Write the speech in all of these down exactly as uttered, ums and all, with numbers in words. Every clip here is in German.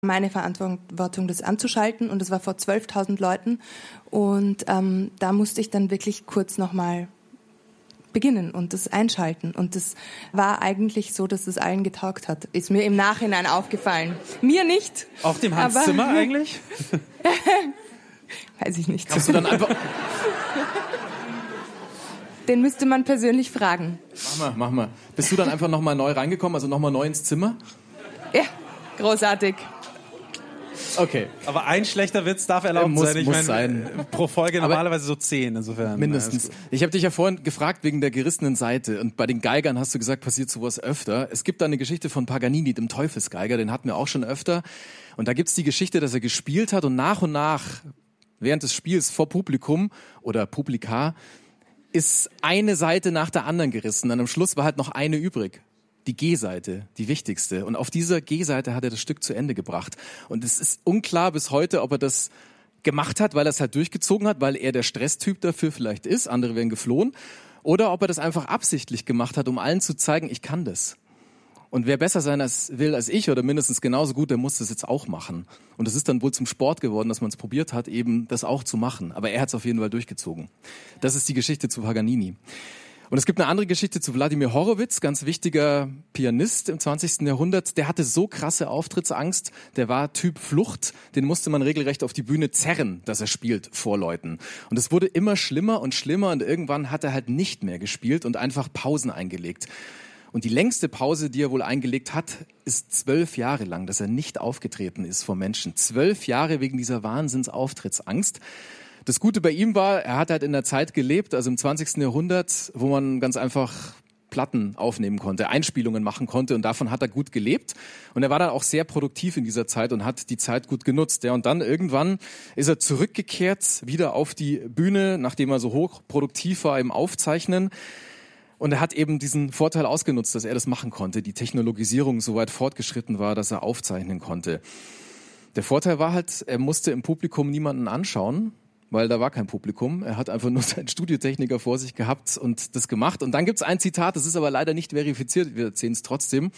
meine Verantwortung, das anzuschalten, und das war vor zwölftausend Leuten, und ähm, da musste ich dann wirklich kurz nochmal beginnen und das einschalten, und das war eigentlich so, dass es allen getaugt hat. Ist mir im Nachhinein aufgefallen. Mir nicht. Auch dem Hans aber Zimmer eigentlich? Weiß ich nicht. Kannst du dann einfach... Den müsste man persönlich fragen. Mach mal, mach mal. Bist du dann einfach nochmal neu reingekommen, also nochmal neu ins Zimmer? Ja, großartig. Okay. Aber ein schlechter Witz darf erlaubt muss, sein. Ich muss meine, sein. Pro Folge normalerweise so zehn, insofern. Mindestens. Ich habe dich ja vorhin gefragt wegen der gerissenen Seite, und bei den Geigern hast du gesagt, passiert sowas öfter. Es gibt da eine Geschichte von Paganini, dem Teufelsgeiger, den hatten wir auch schon öfter. Und da gibt's die Geschichte, dass er gespielt hat und nach und nach, während des Spiels vor Publikum oder Publika, ist eine Seite nach der anderen gerissen. Und am Schluss war halt noch eine übrig. Die G-Seite, die wichtigste. Und auf dieser G-Seite hat er das Stück zu Ende gebracht. Und es ist unklar bis heute, ob er das gemacht hat, weil er es halt durchgezogen hat, weil er der Stresstyp dafür vielleicht ist, andere wären geflohen, oder ob er das einfach absichtlich gemacht hat, um allen zu zeigen, ich kann das. Und wer besser sein als, will als ich oder mindestens genauso gut, der muss das jetzt auch machen. Und es ist dann wohl zum Sport geworden, dass man es probiert hat, eben das auch zu machen. Aber er hat es auf jeden Fall durchgezogen. Das ist die Geschichte zu Paganini. Und es gibt eine andere Geschichte zu Wladimir Horowitz, ganz wichtiger Pianist im zwanzigsten Jahrhundert. Der hatte so krasse Auftrittsangst, der war Typ Flucht, den musste man regelrecht auf die Bühne zerren, dass er spielt vor Leuten. Und es wurde immer schlimmer und schlimmer, und irgendwann hat er halt nicht mehr gespielt und einfach Pausen eingelegt. Und die längste Pause, die er wohl eingelegt hat, ist zwölf Jahre lang, dass er nicht aufgetreten ist vor Menschen. Zwölf Jahre wegen dieser Wahnsinns-Auftrittsangst. Das Gute bei ihm war, er hat halt in der Zeit gelebt, also im zwanzigsten Jahrhundert, wo man ganz einfach Platten aufnehmen konnte, Einspielungen machen konnte, und davon hat er gut gelebt. Und er war dann auch sehr produktiv in dieser Zeit und hat die Zeit gut genutzt. Ja, und dann irgendwann ist er zurückgekehrt, wieder auf die Bühne, nachdem er so hochproduktiv war im Aufzeichnen. Und er hat eben diesen Vorteil ausgenutzt, dass er das machen konnte, die Technologisierung so weit fortgeschritten war, dass er aufzeichnen konnte. Der Vorteil war halt, er musste im Publikum niemanden anschauen, weil da war kein Publikum. Er hat einfach nur seinen Studiotechniker vor sich gehabt und das gemacht. Und dann gibt's ein Zitat, das ist aber leider nicht verifiziert, wir erzählen es trotzdem.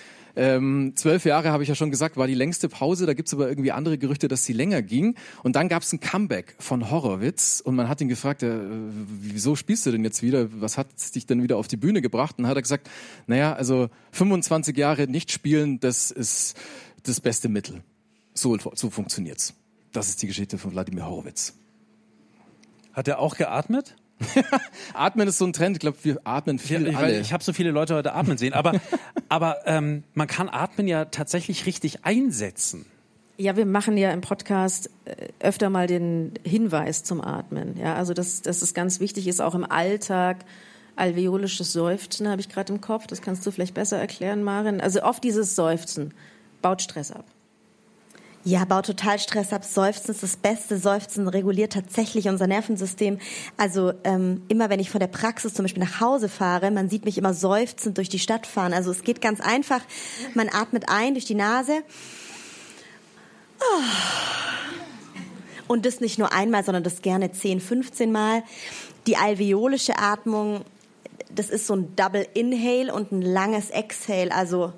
Ähm, zwölf Jahre, habe ich ja schon gesagt, war die längste Pause. Da gibt's aber irgendwie andere Gerüchte, dass sie länger ging. Und dann gab's ein Comeback von Horowitz. Und man hat ihn gefragt, äh, wieso spielst du denn jetzt wieder? Was hat dich denn wieder auf die Bühne gebracht? Und dann hat er gesagt, naja, also fünfundzwanzig Jahre nicht spielen, das ist das beste Mittel. So, so funktioniert's. Das ist die Geschichte von Wladimir Horowitz. Hat er auch geatmet? Atmen ist so ein Trend. Ich glaube, wir atmen viel ich, alle. Ich habe so viele Leute heute atmen sehen. Aber, aber ähm, man kann Atmen ja tatsächlich richtig einsetzen. Ja, wir machen ja im Podcast öfter mal den Hinweis zum Atmen. Ja, also dass, dass es ganz wichtig ist, auch im Alltag. Alveolisches Seufzen habe ich gerade im Kopf. Das kannst du vielleicht besser erklären, Maren. Also oft dieses Seufzen baut Stress ab. Ja, baut total Stress ab. Seufzen ist das Beste. Seufzen reguliert tatsächlich unser Nervensystem. Also ähm, immer, wenn ich von der Praxis zum Beispiel nach Hause fahre, man sieht mich immer seufzend durch die Stadt fahren. Also es geht ganz einfach. Man atmet ein durch die Nase. Und das nicht nur einmal, sondern das gerne zehn, fünfzehn Mal. Die alveolische Atmung, das ist so ein Double Inhale und ein langes Exhale. Also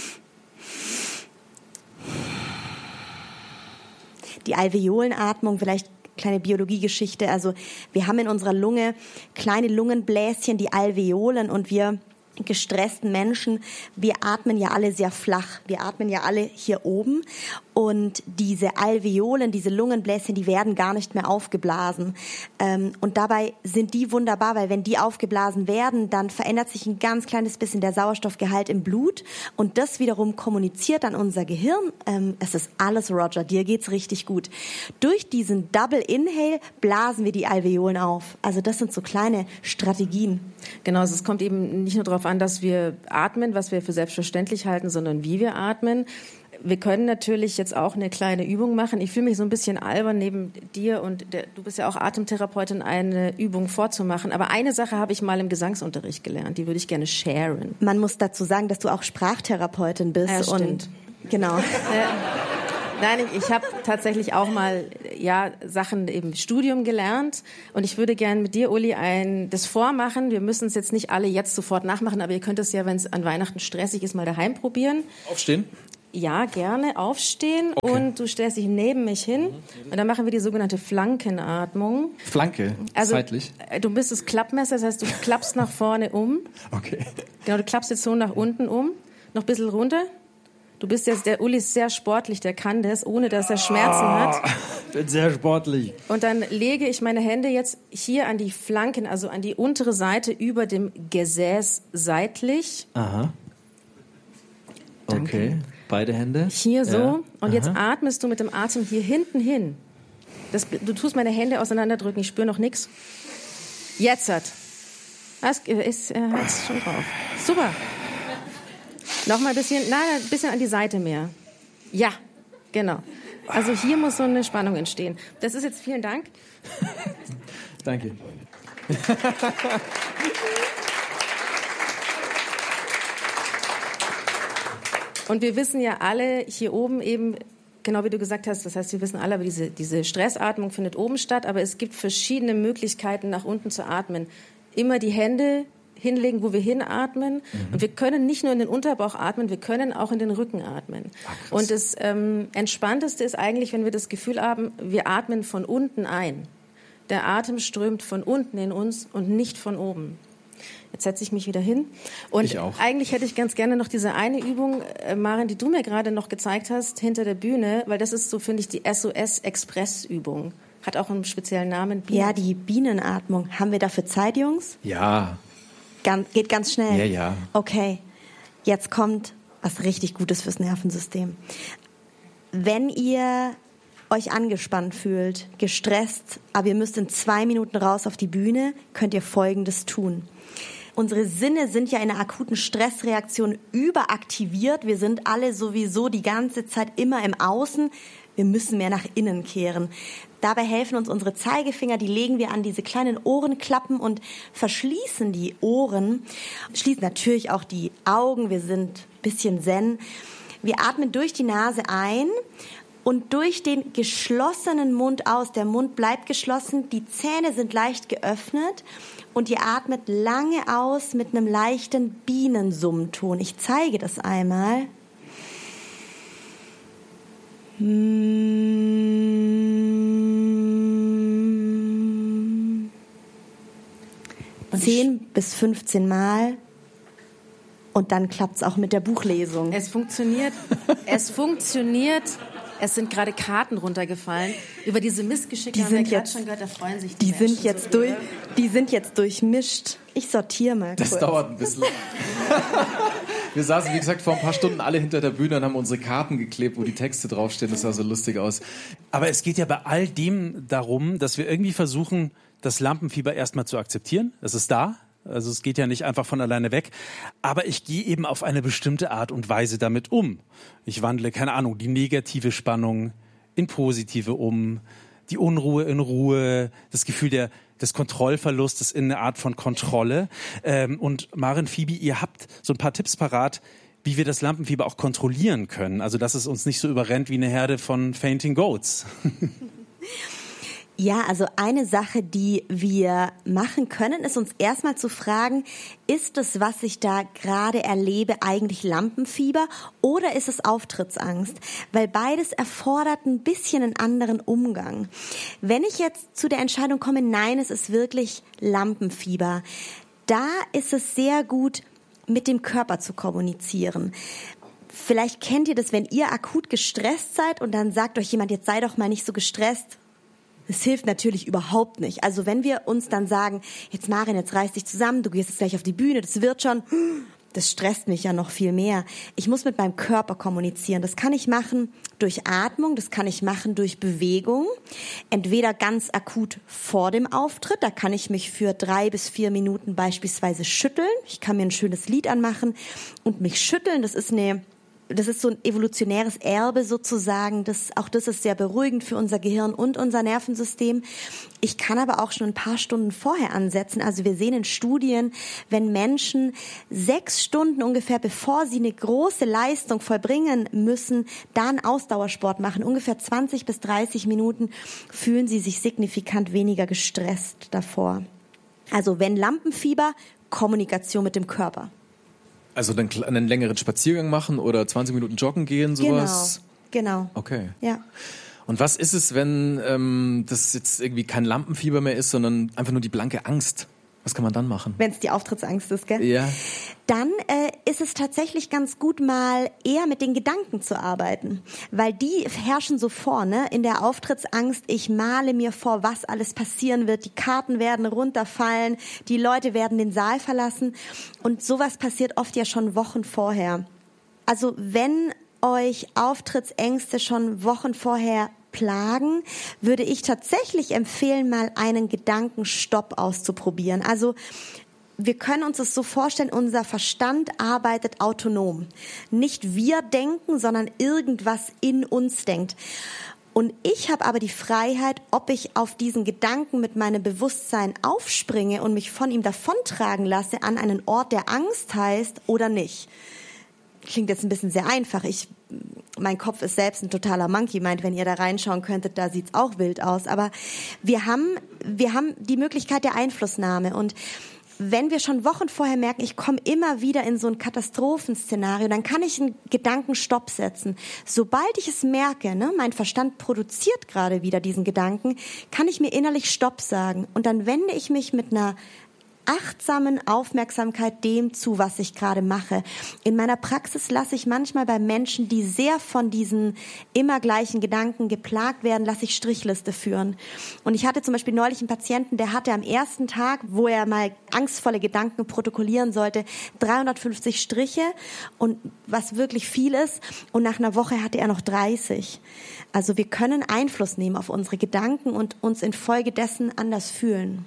die Alveolenatmung, vielleicht kleine Biologiegeschichte. Also wir haben in unserer Lunge kleine Lungenbläschen, die Alveolen, und wir gestressten Menschen, wir atmen ja alle sehr flach. Wir atmen ja alle hier oben, und diese Alveolen, diese Lungenbläschen, die werden gar nicht mehr aufgeblasen. Und dabei sind die wunderbar, weil wenn die aufgeblasen werden, dann verändert sich ein ganz kleines bisschen der Sauerstoffgehalt im Blut, und das wiederum kommuniziert an unser Gehirn, es ist alles Roger, dir geht's richtig gut. Durch diesen Double Inhale blasen wir die Alveolen auf. Also das sind so kleine Strategien. Genau, also es kommt eben nicht nur darauf an, dass wir atmen, was wir für selbstverständlich halten, sondern wie wir atmen. Wir können natürlich jetzt auch eine kleine Übung machen. Ich fühle mich so ein bisschen albern neben dir, und der, du bist ja auch Atemtherapeutin, eine Übung vorzumachen. Aber eine Sache habe ich mal im Gesangsunterricht gelernt, die würde ich gerne sharen. Man muss dazu sagen, dass du auch Sprachtherapeutin bist. Ja, stimmt. Und genau. Äh, Nein, ich, ich habe tatsächlich auch mal ja Sachen im Studium gelernt, und ich würde gerne mit dir, Uli, ein das vormachen. Wir müssen es jetzt nicht alle jetzt sofort nachmachen, aber ihr könnt es ja, wenn es an Weihnachten stressig ist, mal daheim probieren. Aufstehen. Ja, gerne aufstehen Okay. und du stellst dich neben mich hin und dann machen wir die sogenannte Flankenatmung. Flanke, Also seitlich. äh, du bist das Klappmesser, das heißt, du klappst nach vorne um. Okay. Genau, du klappst jetzt so nach unten um, noch ein bisschen runter. Du bist jetzt, der Uli ist sehr sportlich, der kann das, ohne dass er Schmerzen hat. Ich bin sehr sportlich. Und dann lege ich meine Hände jetzt hier an die Flanken, also an die untere Seite über dem Gesäß seitlich. Aha. Okay, beide Hände. Hier so. Ja. Und Aha. jetzt atmest du mit dem Atem hier hinten hin. Das, du tust meine Hände auseinanderdrücken, ich spüre noch nichts. Jetzt hat. Das ist, er hat es schon drauf. Super. Noch mal ein bisschen, nein, ein bisschen an die Seite mehr. Ja, genau. Also hier muss so eine Spannung entstehen. Das ist jetzt, vielen Dank. Danke. Und wir wissen ja alle hier oben eben, genau wie du gesagt hast, das heißt, wir wissen alle, aber diese, diese Stressatmung findet oben statt, aber es gibt verschiedene Möglichkeiten, nach unten zu atmen. Immer die Hände hinlegen, wo wir hinatmen. Mhm. Und wir können nicht nur in den Unterbauch atmen, wir können auch in den Rücken atmen. Ach, und das ähm, Entspannteste ist eigentlich, wenn wir das Gefühl haben, wir atmen von unten ein. Der Atem strömt von unten in uns und nicht von oben. Jetzt setze ich mich wieder hin. Und ich auch. Eigentlich hätte ich ganz gerne noch diese eine Übung, äh, Maren, die du mir gerade noch gezeigt hast, hinter der Bühne, weil das ist so, finde ich, die S O S-Express-Übung. Hat auch einen speziellen Namen. Bienen. Ja, die Bienenatmung. Haben wir dafür Zeit, Jungs? Ja. Ganz, geht ganz schnell. Ja, ja. Okay, jetzt kommt was richtig Gutes fürs Nervensystem. Wenn ihr euch angespannt fühlt, gestresst, aber ihr müsst in zwei Minuten raus auf die Bühne, könnt ihr Folgendes tun. Unsere Sinne sind ja in einer akuten Stressreaktion überaktiviert. Wir sind alle sowieso die ganze Zeit immer im Außen. Wir müssen mehr nach innen kehren. Dabei helfen uns unsere Zeigefinger, die legen wir an diese kleinen Ohrenklappen und verschließen die Ohren, schließen natürlich auch die Augen, wir sind ein bisschen zen. Wir atmen durch die Nase ein und durch den geschlossenen Mund aus. Der Mund bleibt geschlossen, die Zähne sind leicht geöffnet und ihr atmet lange aus mit einem leichten Bienensummton. Ich zeige das einmal. Zehn bis fünfzehn Mal und dann klappt es auch mit der Buchlesung. Es funktioniert, es funktioniert. Es sind gerade Karten runtergefallen. Über diese Missgeschicke Die haben wir sind gerade jetzt- schon gehört, da freuen sich die Die Menschen sind jetzt so durch, drüber. die sind jetzt durchmischt. Ich sortiere mal Das kurz. dauert ein bisschen. Wir saßen, wie gesagt, vor ein paar Stunden alle hinter der Bühne und haben unsere Karten geklebt, wo die Texte draufstehen. Das sah so lustig aus. Aber es geht ja bei all dem darum, dass wir irgendwie versuchen, das Lampenfieber erstmal zu akzeptieren. Es ist da. Also es geht ja nicht einfach von alleine weg. Aber ich gehe eben auf eine bestimmte Art und Weise damit um. Ich wandle, keine Ahnung, die negative Spannung in positive um, die Unruhe in Ruhe, das Gefühl der, des Kontrollverlustes in eine Art von Kontrolle. Ähm, und Maren, Phoebe, ihr habt so ein paar Tipps parat, wie wir das Lampenfieber auch kontrollieren können. Also dass es uns nicht so überrennt wie eine Herde von Fainting Goats. Ja, also eine Sache, die wir machen können, ist uns erstmal zu fragen, ist es, was ich da gerade erlebe, eigentlich Lampenfieber oder ist es Auftrittsangst? Weil beides erfordert ein bisschen einen anderen Umgang. Wenn ich jetzt zu der Entscheidung komme, nein, es ist wirklich Lampenfieber, da ist es sehr gut, mit dem Körper zu kommunizieren. Vielleicht kennt ihr das, wenn ihr akut gestresst seid und dann sagt euch jemand, jetzt sei doch mal nicht so gestresst. Das hilft natürlich überhaupt nicht. Also wenn wir uns dann sagen, jetzt Maren, jetzt reiß dich zusammen, du gehst jetzt gleich auf die Bühne, das wird schon, das stresst mich ja noch viel mehr. Ich muss mit meinem Körper kommunizieren. Das kann ich machen durch Atmung, das kann ich machen durch Bewegung. Entweder ganz akut vor dem Auftritt, da kann ich mich für drei bis vier Minuten beispielsweise schütteln. Ich kann mir ein schönes Lied anmachen und mich schütteln. Das ist eine Das ist so ein evolutionäres Erbe sozusagen. Das, auch das ist sehr beruhigend für unser Gehirn und unser Nervensystem. Ich kann aber auch schon ein paar Stunden vorher ansetzen. Also wir sehen in Studien, wenn Menschen sechs Stunden ungefähr, bevor sie eine große Leistung vollbringen müssen, dann Ausdauersport machen, ungefähr zwanzig bis dreißig Minuten, fühlen sie sich signifikant weniger gestresst davor. Also wenn Lampenfieber, Kommunikation mit dem Körper. Also dann einen längeren Spaziergang machen oder zwanzig Minuten joggen gehen, sowas? Genau, genau. Okay. Ja. Und was ist es, wenn ähm, das jetzt irgendwie kein Lampenfieber mehr ist, sondern einfach nur die blanke Angst? Was kann man dann machen? Wenn es die Auftrittsangst ist, gell? Ja. Dann äh, ist es tatsächlich ganz gut, mal eher mit den Gedanken zu arbeiten. Weil die herrschen so vor, ne? In der Auftrittsangst, ich male mir vor, was alles passieren wird. Die Karten werden runterfallen, die Leute werden den Saal verlassen. Und sowas passiert oft ja schon Wochen vorher. Also wenn euch Auftrittsängste schon Wochen vorher plagen, würde ich tatsächlich empfehlen, mal einen Gedankenstopp auszuprobieren. Also wir können uns das so vorstellen, unser Verstand arbeitet autonom. Nicht wir denken, sondern irgendwas in uns denkt. Und ich habe aber die Freiheit, ob ich auf diesen Gedanken mit meinem Bewusstsein aufspringe und mich von ihm davontragen lasse an einen Ort, der Angst heißt, oder nicht. Klingt jetzt ein bisschen sehr einfach. Ich, mein Kopf ist selbst ein totaler Monkey Mind. Wenn ihr da reinschauen könntet, da sieht's auch wild aus. Aber wir haben, wir haben die Möglichkeit der Einflussnahme. Und wenn wir schon Wochen vorher merken, ich komme immer wieder in so ein Katastrophenszenario, dann kann ich einen Gedankenstopp setzen. Sobald ich es merke, ne, mein Verstand produziert gerade wieder diesen Gedanken, kann ich mir innerlich Stopp sagen. Und dann wende ich mich mit einer achtsamen Aufmerksamkeit dem zu, was ich gerade mache. In meiner Praxis lasse ich manchmal bei Menschen, die sehr von diesen immer gleichen Gedanken geplagt werden, lasse ich Strichliste führen. Und ich hatte zum Beispiel neulich einen Patienten, der hatte am ersten Tag, wo er mal angstvolle Gedanken protokollieren sollte, dreihundertfünfzig Striche, und was wirklich viel ist. Und nach einer Woche hatte er noch dreißig. Also wir können Einfluss nehmen auf unsere Gedanken und uns infolgedessen anders fühlen.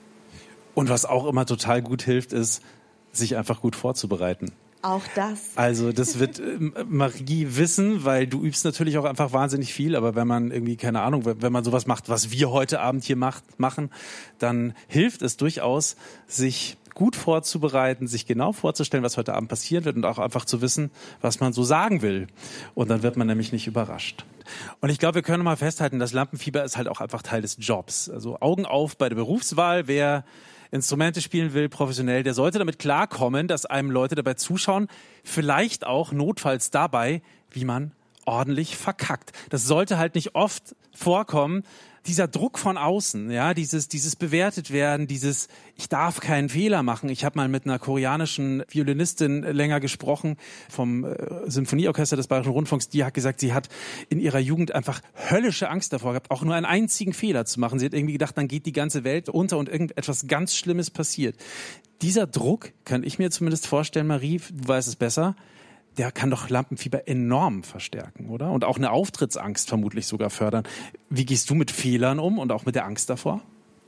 Und was auch immer total gut hilft, ist, sich einfach gut vorzubereiten. Auch das. Also das wird äh, Marie wissen, weil du übst natürlich auch einfach wahnsinnig viel, aber wenn man irgendwie, keine Ahnung, wenn man sowas macht, was wir heute Abend hier macht, machen, dann hilft es durchaus, sich gut vorzubereiten, sich genau vorzustellen, was heute Abend passieren wird und auch einfach zu wissen, was man so sagen will. Und dann wird man nämlich nicht überrascht. Und ich glaube, wir können mal festhalten, das Lampenfieber ist halt auch einfach Teil des Jobs. Also Augen auf bei der Berufswahl, wer Instrumente spielen will, professionell, der sollte damit klarkommen, dass einem Leute dabei zuschauen, vielleicht auch notfalls dabei, wie man ordentlich verkackt. Das sollte halt nicht oft vorkommen. Dieser Druck von außen, ja, dieses dieses bewertet werden, dieses ich darf keinen Fehler machen. Ich habe mal mit einer koreanischen Violinistin länger gesprochen vom äh, Symphonieorchester des Bayerischen Rundfunks. Die hat gesagt, sie hat in ihrer Jugend einfach höllische Angst davor gehabt, auch nur einen einzigen Fehler zu machen. Sie hat irgendwie gedacht, dann geht die ganze Welt unter und irgendetwas ganz Schlimmes passiert. Dieser Druck, kann ich mir zumindest vorstellen, Marie, du weißt es besser, der kann doch Lampenfieber enorm verstärken, oder? Und auch eine Auftrittsangst vermutlich sogar fördern. Wie gehst du mit Fehlern um und auch mit der Angst davor?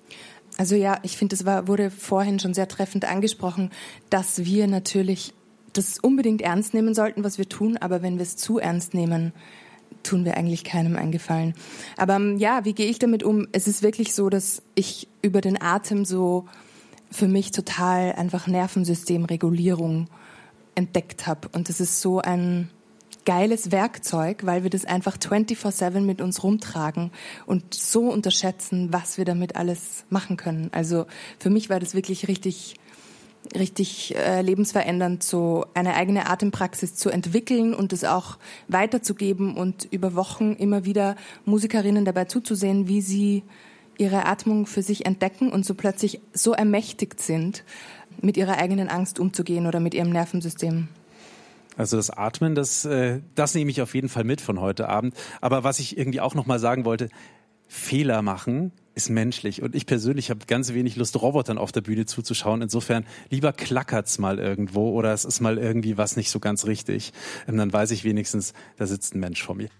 Also ja, ich finde, das war, wurde vorhin schon sehr treffend angesprochen, dass wir natürlich das unbedingt ernst nehmen sollten, was wir tun, aber wenn wir es zu ernst nehmen, tun wir eigentlich keinem einen Gefallen. Aber ja, wie gehe ich damit um? Es ist wirklich so, dass ich über den Atem so für mich total einfach Nervensystemregulierung entdeckt habe. Und das ist so ein geiles Werkzeug, weil wir das einfach vierundzwanzig sieben mit uns rumtragen und so unterschätzen, was wir damit alles machen können. Also für mich war das wirklich richtig, richtig äh, lebensverändernd, so eine eigene Atempraxis zu entwickeln und es auch weiterzugeben und über Wochen immer wieder Musikerinnen dabei zuzusehen, wie sie ihre Atmung für sich entdecken und so plötzlich so ermächtigt sind, mit ihrer eigenen Angst umzugehen oder mit ihrem Nervensystem. Also das Atmen, das, äh, das nehme ich auf jeden Fall mit von heute Abend. Aber was ich irgendwie auch noch mal sagen wollte, Fehler machen ist menschlich. Und ich persönlich habe ganz wenig Lust, Robotern auf der Bühne zuzuschauen. Insofern lieber klackert's mal irgendwo oder es ist mal irgendwie was nicht so ganz richtig. Und dann weiß ich wenigstens, da sitzt ein Mensch vor mir.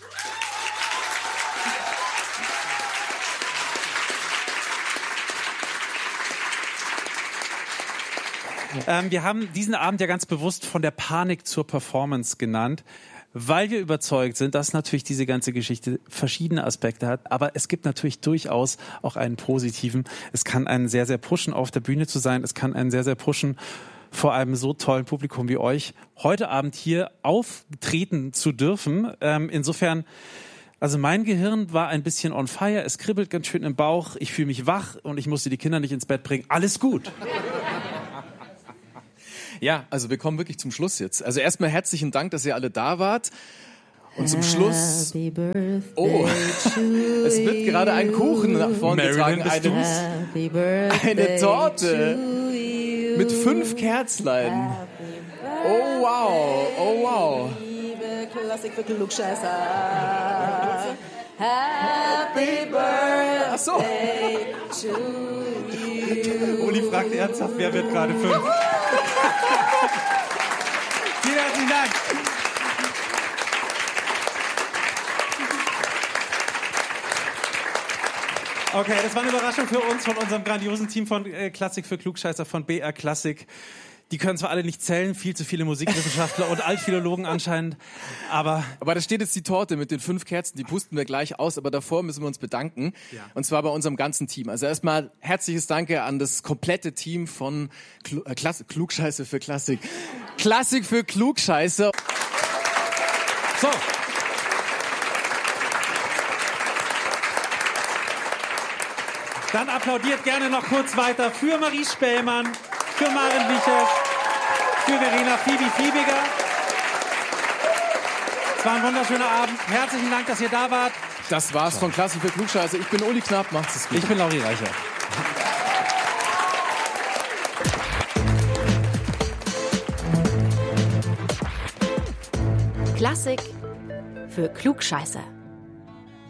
Ähm, wir haben diesen Abend ja ganz bewusst von der Panik zur Performance genannt, weil wir überzeugt sind, dass natürlich diese ganze Geschichte verschiedene Aspekte hat. Aber es gibt natürlich durchaus auch einen positiven. Es kann einen sehr, sehr pushen, auf der Bühne zu sein. Es kann einen sehr, sehr pushen, vor einem so tollen Publikum wie euch heute Abend hier auftreten zu dürfen. Ähm, insofern... Also mein Gehirn war ein bisschen on fire, es kribbelt ganz schön im Bauch, ich fühle mich wach und ich musste die Kinder nicht ins Bett bringen. Alles gut. Ja, also wir kommen wirklich zum Schluss jetzt. Also erstmal herzlichen Dank, dass ihr alle da wart. Und zum Schluss, Happy Birthday oh, to es wird gerade ein Kuchen nach vorne Marilyn, getragen, bist eine, Happy Birthday eine Torte to you. mit fünf Kerzlein. Oh wow, oh wow. Liebe Klassik für Klugscheißer. Happy Birthday Ach so. to you. Uli fragt ernsthaft, wer wird gerade fünf? Vielen herzlichen Dank. Okay, das war eine Überraschung für uns von unserem grandiosen Team von äh, Klassik für Klugscheißer von B R Klassik. Die können zwar alle nicht zählen, viel zu viele Musikwissenschaftler und Altphilologen anscheinend, aber... Aber da steht jetzt die Torte mit den fünf Kerzen, die pusten wir gleich aus, aber davor müssen wir uns bedanken. Ja. Und zwar bei unserem ganzen Team. Also erstmal herzliches Danke an das komplette Team von Klu äh, Klasse, Klugscheiße für Klassik. Klassik für Klugscheiße. So. Dann applaudiert gerne noch kurz weiter für Marie Spähmann, für Maren Wiches, für Verena Fibi-Fiebiger. Es war ein wunderschöner Abend. Herzlichen Dank, dass ihr da wart. Das war's von Klassik für Klugscheiße. Ich bin Uli Knapp, macht's es gut. Ich bin Lauri Reicher. Klassik für Klugscheißer.